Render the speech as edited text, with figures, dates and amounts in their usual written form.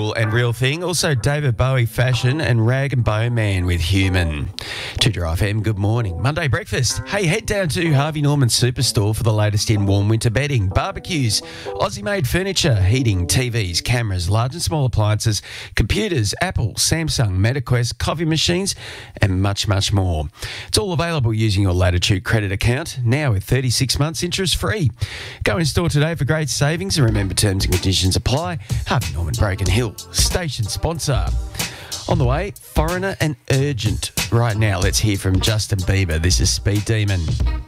Real and Real Thing. Also David Bowie Fashion and Rag and Bone Man with Human. 2FM, good morning. Monday breakfast. Hey, head down to Harvey Norman Superstore for the latest in warm winter bedding, barbecues, Aussie-made furniture, heating, TVs, cameras, large and small appliances, computers, Apple, Samsung, MetaQuest, coffee machines, and much, much more. It's all available using your Latitude credit account, now with 36 months interest-free. Go in store today for great savings and remember terms and conditions apply. Harvey Norman Broken Hill, station sponsor. On the way, Foreigner and Urgent. Right now, let's hear from Justin Bieber. This is Speed Demon.